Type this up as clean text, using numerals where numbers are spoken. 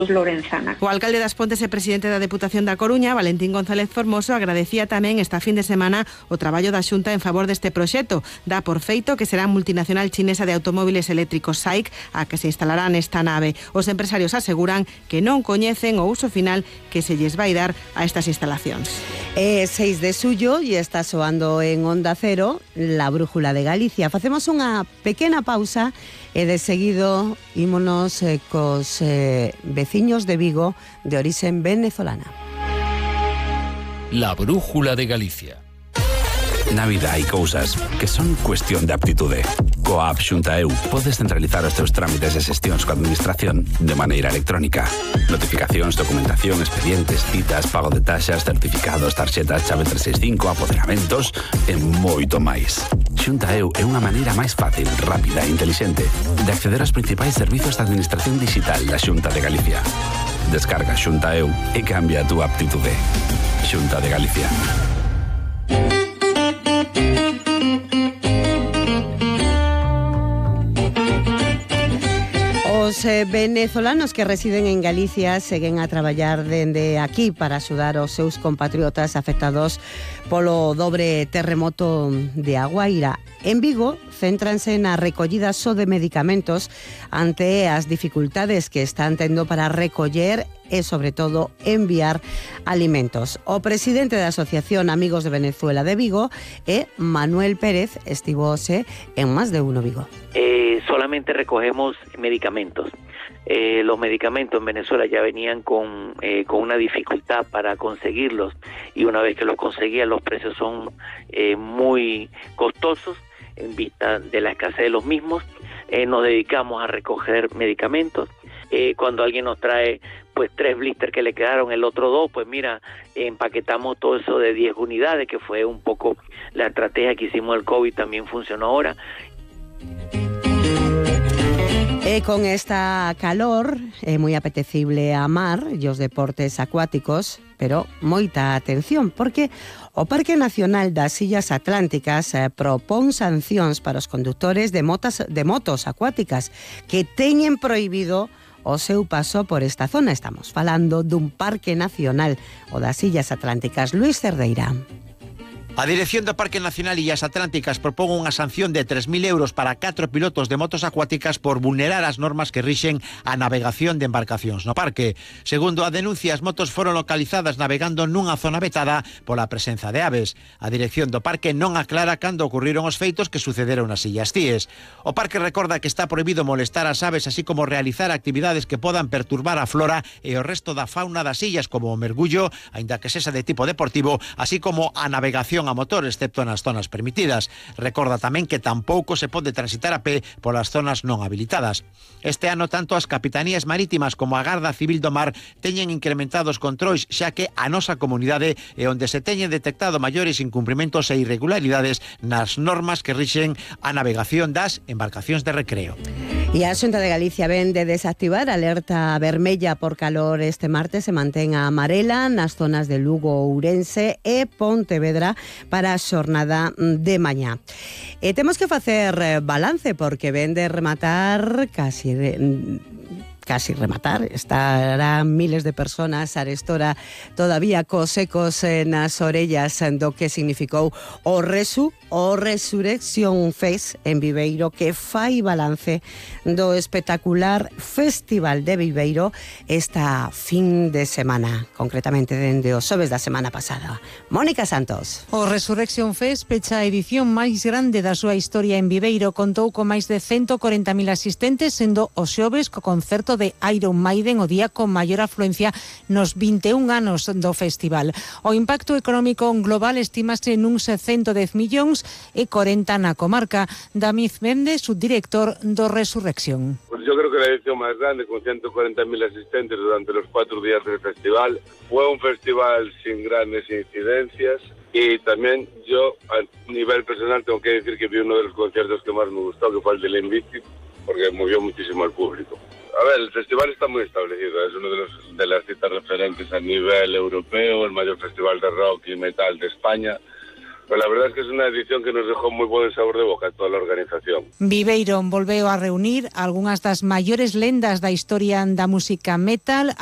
Lorenzana. O alcalde das Pontes e presidente da Deputación da Coruña, Valentín González Formoso, agradecía tamén esta fin de semana o traballo da Xunta en favor deste proxecto. Dá por feito que será a multinacional chinesa de automóviles eléctricos SAIC a que se instalará nesta nave. Os empresarios aseguran que non coñecen o uso final que se lles vai dar a estas instalacións. 6 de xullo e está soando en Onda Cero La Brújula de Galicia. Facemos unha pequena pausa e de seguido ímonos cos veciños de Vigo de orixen venezolana. La Brújula de Galicia. Na vida hai cousas que son cuestión de aptitude. Coa app Xunta EU podes centralizar os teus trámites e xestións coa administración de maneira electrónica. Notificacións, documentación, expedientes, citas, pago de taxas, certificados, tarxetas, chave 365, apoderamentos e moito máis. Xunta EU é unha maneira máis fácil, rápida e intelixente de acceder aos principais servizos de administración digital da Xunta de Galicia. Descarga Xunta EU e cambia a túa aptitude. Xunta de Galicia. Os venezolanos que residen en Galicia seguen a traballar dende aquí para axudar os seus compatriotas afectados polo dobre terremoto de Aguaira. En Vigo, céntranse na recollida só de medicamentos ante as dificultades que están tendo para recoller e, sobre todo, enviar alimentos. O presidente da Asociación Amigos de Venezuela de Vigo é Manuel Pérez, estivose en Más de Uno Vigo. Solamente recogemos medicamentos. Los medicamentos en Venezuela ya venían con una dificultad para conseguirlos, y una vez que los conseguían los precios son muy costosos en vista de la escasez de los mismos. Nos dedicamos a recoger medicamentos. Cuando alguien nos trae pues 3 blisters que le quedaron, el otro 2, pues mira, empaquetamos todo eso de 10 unidades, que fue un poco la estrategia que hicimos del COVID, también funcionó ahora. Con esta calor é moi apetecible a mar e os deportes acuáticos, pero moita atención, porque o Parque Nacional das Illas Atlánticas propón sancións para os condutores de motos acuáticas que teñen prohibido o seu paso por esta zona. Estamos falando dun Parque Nacional, o das Illas Atlánticas. Luis Cerdeira. A Dirección do Parque Nacional Illas Atlánticas propón unha sanción de 3.000 euros para 4 pilotos de motos acuáticas por vulnerar as normas que rixen a navegación de embarcacións no parque. Segundo a denuncia, as motos foron localizadas navegando nunha zona vetada pola presenza de aves. A Dirección do Parque non aclara cando ocurriron os feitos que sucederon nas Illas Cíes. O parque recorda que está prohibido molestar as aves, así como realizar actividades que podan perturbar a flora e o resto da fauna das illas, como o mergullo, aínda que sexa de tipo deportivo, así como a navegación a motor, excepto nas zonas permitidas. Recorda tamén que tampouco se pode transitar a pé polas zonas non habilitadas. Este ano, tanto as capitanías marítimas como a Garda Civil do Mar teñen incrementado os controis, xa que a nosa comunidade é onde se teñen detectado maiores incumprimentos e irregularidades nas normas que rixen a navegación das embarcacións de recreo. E a Xunta de Galicia ven de desactivar a alerta vermella por calor este martes. Se mantén a amarela nas zonas de Lugo, Ourense e Pontevedra para a xornada de mañá. E temos que facer balance porque ven de rematar casi rematar, estarán miles de personas arestora todavía cos ecos nas orellas do que significou o Resurrection Fest en Viveiro, que fai balance do espectacular Festival de Viveiro esta fin de semana, concretamente dende os xoves da semana pasada. Mónica Santos. O Resurrection Fest pecha a edición máis grande da súa historia en Viveiro. Contou con máis de 140.000 asistentes, sendo os xoves co concerto de Iron Maiden o día con maior afluencia nos 21 anos do festival. O impacto económico global estimase nuns 110 millóns e 40 na comarca. David Méndez, subdirector do Resurrección. Pues yo creo que la edición más grande, con 140.000 asistentes durante los 4 días del festival. Fue un festival sin grandes incidencias. Y también yo, a nivel personal, tengo que decir que vi uno de los conciertos que más me gustó, que fue el de Limp Bizkit, porque movió muchísimo al público. A ver, el festival está muy establecido, es uno de las citas referentes a nivel europeo, el mayor festival de rock y metal de España. Pues la verdad es que es una edición que nos dejó muy buen sabor de boca a toda a organización. Viveiro volveu a reunir algunhas das maiores lendas da historia da música metal.